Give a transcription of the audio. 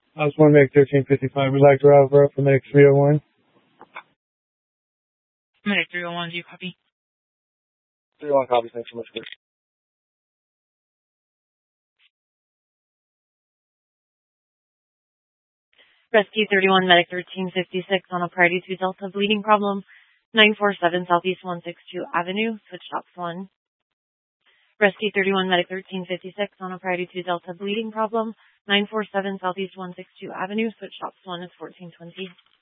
I was 1 Medic 1355. We'd like to route for Medic 301. Medic 301, do you copy? 301 copies. Thanks so much, Chris. Rescue 31, Medic 1356 on a priority 2 Delta bleeding problem. 947 Southeast 162 Avenue, switch stops 1. Rescue 31, Medic 1356 on a priority 2 Delta bleeding problem. 947 Southeast 162 Avenue, switch stops 1 is 1420.